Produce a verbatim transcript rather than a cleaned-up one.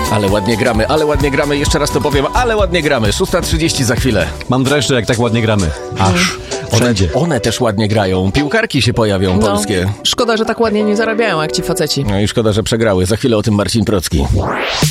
Ale ładnie gramy, ale ładnie gramy, jeszcze raz to powiem, ale ładnie gramy. szósta trzydzieści za chwilę. Mam dreszcze, jak tak ładnie gramy. Aż odejdzie. One też ładnie grają. Piłkarki się pojawią, No, polskie. szkoda, że tak ładnie nie zarabiają jak ci faceci. No i szkoda, że przegrały. Za chwilę o tym Marcin Procki.